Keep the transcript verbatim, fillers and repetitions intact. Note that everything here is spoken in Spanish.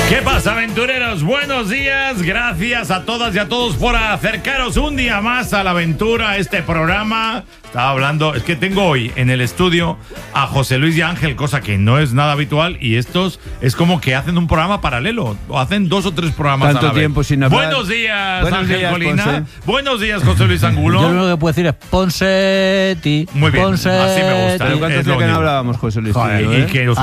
¿Qué pasa, aventureros? Buenos días, gracias a todas y a todos por acercaros un día más a la aventura, a este programa. Estaba hablando, es que tengo hoy en el estudio a José Luis y Ángel, cosa que no es nada habitual, y estos es como que hacen un programa paralelo, o hacen dos o tres programas Tanto a la vez. tiempo sin hablar. Buenos días, Buenos Ángel días, Colina. Ponce. Buenos días, José Luis Angulo. Yo lo único que puedo decir es Ponsetti. Muy bien, Ponsetti. así me gusta. ¿Pero cuánto Es hacía lo que no único. hablábamos, José Luis? Joder, tío, y eh? que os